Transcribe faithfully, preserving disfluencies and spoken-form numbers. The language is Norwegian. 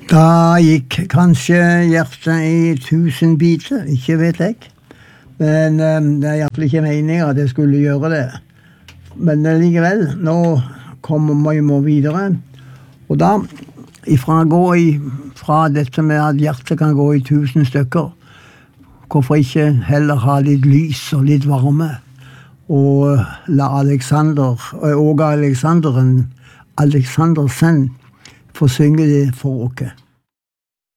Da gikk kanskje hjertet i tusen biter, ikke vet jeg. Men um, det er i hvert fall ikke meningen at jeg skulle gjøre det. Men likevel, nå kommer vi må videre. Og da, ifra, gå i, fra dette med at hjertet kan gå i tusen stykker, hvorfor ikke heller ha litt lys og litt varme? Og la Alexander, og Alexanderen, Alexandersen, få synge det for oss.